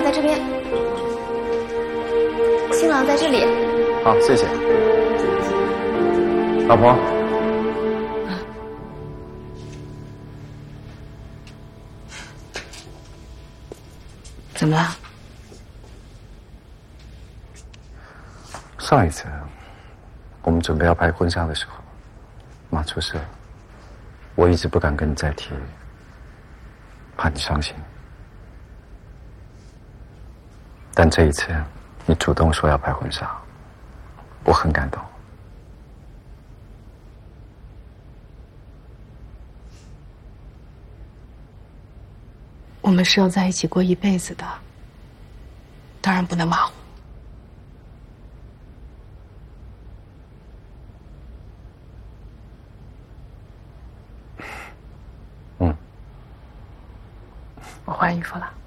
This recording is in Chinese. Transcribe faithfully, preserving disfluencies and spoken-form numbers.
在这边，新郎在这里。 好，谢谢。老婆。 怎么了？ 上一次我们准备要拍婚纱的时候，妈出事了，我一直不敢跟你再提，怕你伤心。但这一次你主动说要拍婚纱，我很感动。 我们是要在一起过一辈子的，当然不能马虎。 嗯， 我换衣服了。